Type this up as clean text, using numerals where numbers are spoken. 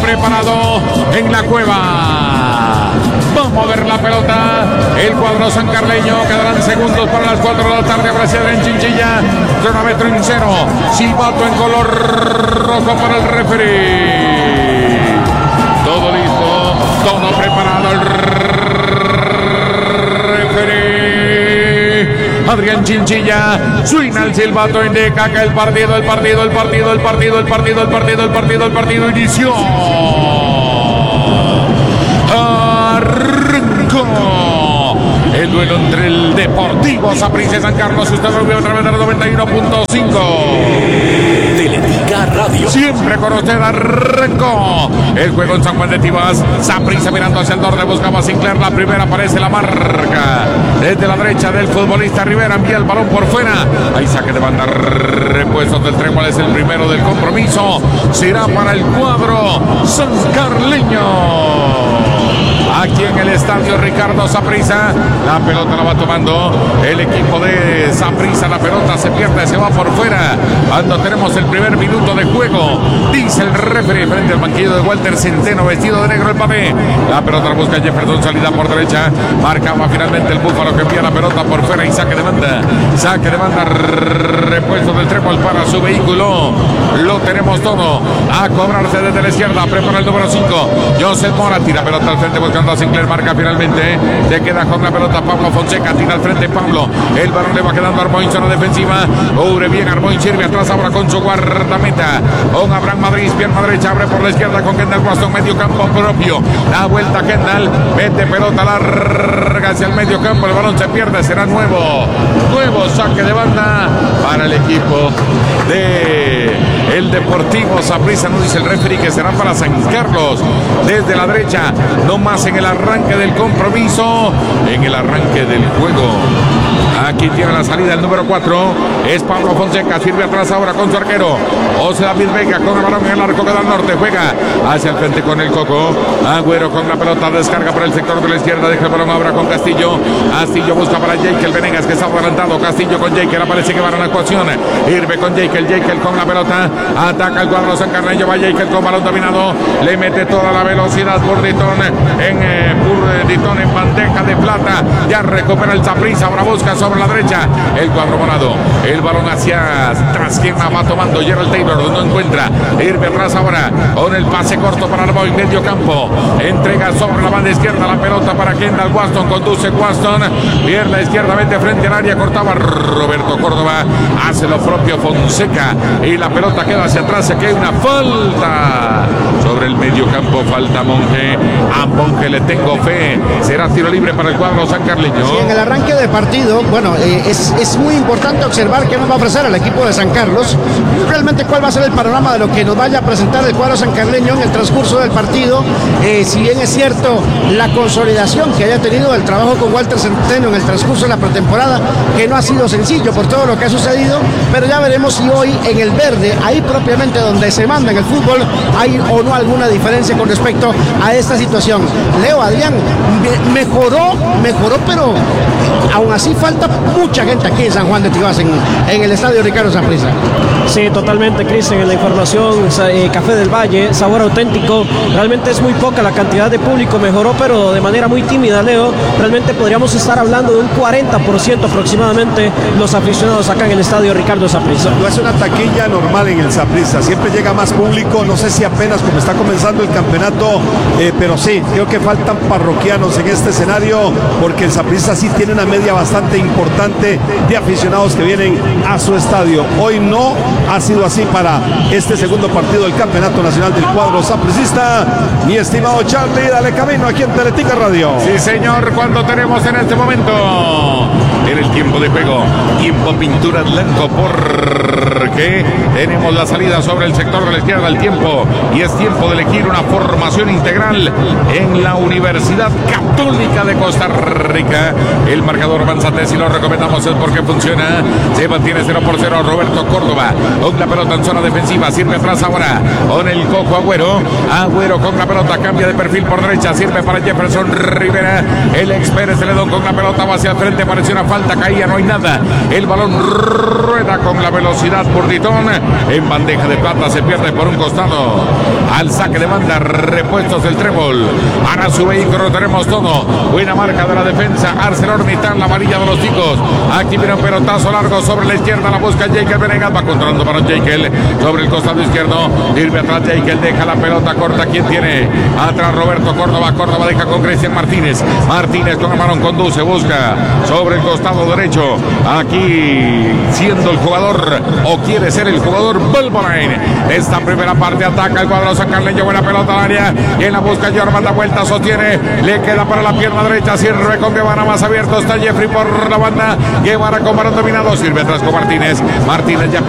preparado en la cueva. Vamos a ver la pelota. El cuadro sancarleño. Quedarán segundos para las 4 de la tarde. Brasil en Chinchilla. Cronómetro en 0. Silbato en color rojo para el referee. Todo listo. Todo preparado. El referee Adrián Chinchilla. Suena el silbato. Indica que el partido inició. El duelo entre el Deportivo Saprissa y San Carlos. Usted lo vio a través de la 91.5 Teledica Radio. Siempre con usted arrancó el juego en San Juan de Tibás. Saprissa mirando hacia el norte, buscaba Sinclair. La primera aparece la marca desde la derecha del futbolista Rivera. Envía el balón por fuera. Ahí saque de banda. Repuestos del Trébol es el primero del compromiso. Será para el cuadro sancarleño. Aquí en el estadio Ricardo Saprissa. La pelota la va tomando el equipo de Saprissa. La pelota se pierde, se va por fuera. Cuando tenemos el primer minuto de juego, dice el referee frente al banquillo de Walter Centeno, vestido de negro el papel. La pelota la busca Jefferson, salida por derecha. Marcaba finalmente el Búfalo que envía la pelota por fuera y saque de banda. Saque de banda, repuesto del Trébol para su vehículo. Lo tenemos todo. A cobrarse desde la izquierda. Prepara el número 5. Joseph Mora tira pelota al frente buscando a Sinclair. Marca finalmente. Se queda con la pelota Pablo Fonseca. Tira al frente Pablo. El balón le va quedando a Armoin, zona defensiva. Obre bien Armoin, sirve atrás ahora con su guardameta. Con Abraham Madrid, pierna derecha, abre por la izquierda con Kendall Waston, medio campo propio. Da vuelta Kendall, mete pelota larga hacia el medio campo. El balón se pierde, será nuevo saque de banda para el equipo de el Deportivo Saprissa. No dice el referee que será para San Carlos. Desde la derecha, no más en el arranque del compromiso, en el arranque del juego. Aquí tiene la salida el número 4. Es Pablo Fonseca. Sirve atrás ahora con su arquero. José David Vega con el balón en el arco que da al norte. Juega hacia el frente con el Coco. Agüero con la pelota. Descarga por el sector de la izquierda. Deja el balón ahora con Castillo. Castillo busca para Jekyll Venegas que está adelantado. Castillo con Jekyll. Aparece que va a la actuación. Irve con Jekyll. Jekyll con la pelota. Ataca el cuadro sancarleño. Va Jekyll con balón dominado. Le mete toda la velocidad. Burditón en bandeja de plata. Ya recupera el Saprissa. Ahora busca sobre la derecha el cuadro morado. El balón hacia atrás. ¿Quién va tomando? Gerald Taylor no encuentra. Irve atrás ahora con el pase corto para el Boy, medio campo. Entrega sobre la banda izquierda la pelota para Kendall Waston. Conduce Waston. Pierna izquierda, vete frente al área. Cortaba Roberto Córdoba. Hace lo propio Fonseca. Y la pelota queda hacia atrás. Se queda una falta sobre el medio campo. Falta Monge. A Monge le tengo fe. Será tiro libre para el cuadro sancarleño. Sí, en el arranque de partido, bueno, es muy importante observar qué nos va a ofrecer el equipo de San Carlos. Realmente cuál va a ser el panorama de lo que nos vaya a presentar el cuadro sancarleño en el transcurso del partido. Si bien es cierto la consolidación que haya tenido el trabajo con Walter Centeno en el transcurso de la pretemporada, que no ha sido sencillo por todo lo que ha sucedido, pero ya veremos si hoy en el verde, ahí propiamente donde se manda en el fútbol, hay o no alguna diferencia con respecto a esta situación. Leo, Adrián, mejoró, pero aún así falta mucha gente aquí en San Juan de Tibás, en el estadio Ricardo Saprissa. Sí, totalmente, Cristian, en la información, Café del Valle, sabor auténtico. Realmente es muy poca la cantidad de público, mejoró, pero de manera muy tímida, Leo. Realmente podríamos estar hablando de un 40% aproximadamente los aficionados acá en el estadio Ricardo Saprissa. No es una taquilla normal en el Saprissa, siempre llega más público, no sé si apenas como está comenzando el campeonato, pero sí, creo que faltan parroquianos en este escenario, porque el Saprissa sí tiene una media bastante importante de aficionados que vienen a su estadio. Hoy no ha sido así para este segundo partido del Campeonato Nacional del cuadro sapricista. Mi estimado Charlie, dale camino aquí en Teletica Radio. Sí, señor, cuando tenemos en este momento en el tiempo de juego, tiempo pintura blanco, porque tenemos la salida sobre el sector de la izquierda, el tiempo, y es tiempo de elegir una formación integral en la Universidad Católica de Costa Rica. El marcador avanza y lo recomendamos es porque funciona. Se mantiene 0-0. Roberto Córdoba con la pelota en zona defensiva, sirve atrás ahora con el Coco Agüero. Agüero con la pelota, cambia de perfil por derecha, sirve para Jefferson Rivera. El ex Pérez Celedón con la pelota va hacia el frente, pareció una falta, caía, no hay nada. El balón rueda con la velocidad Purditón. En bandeja de plata se pierde por un costado. Al saque de banda, repuestos del Trébol. Ahora su vehículo tenemos todo. Buena marca de la defensa. ArcelorMittal, la amarilla de los chicos. Aquí viene un pelotazo largo sobre la izquierda. La busca Jekyll Venegas. Va controlando para Jekyll sobre el costado izquierdo. Irve atrás Jekyll. Deja la pelota corta. ¿Quién tiene? Atrás Roberto Córdoba. Córdoba deja con Cristian Martínez. Martínez con el balón conduce. Busca sobre el costado derecho. Aquí siendo el jugador o quiere ser el jugador Belborain. Esta primera parte ataca el cuadro sancarleño. Buena pelota al área. Y en la busca Jorman da vuelta. Sostiene. Le queda para la pierna derecha. Sirve con Guevara más abierto. Está Jeffrey por la banda. Guevara con balón dominado. Sirve atrás con Martínez. Martínez ya